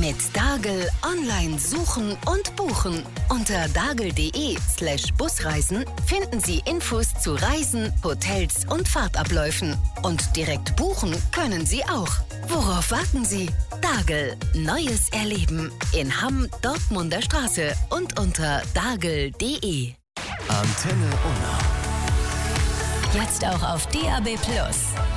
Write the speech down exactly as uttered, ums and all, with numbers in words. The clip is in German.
Mit Dagel online suchen und buchen. Unter dagel.de slash Busreisen finden Sie Infos zu Reisen, Hotels und Fahrtabläufen. Und direkt buchen können Sie auch. Worauf warten Sie? Dagel. Neues Erleben. In Hamm, Dortmunder Straße und unter dagel punkt de. Antenne Unna. Jetzt auch auf D A B Plus.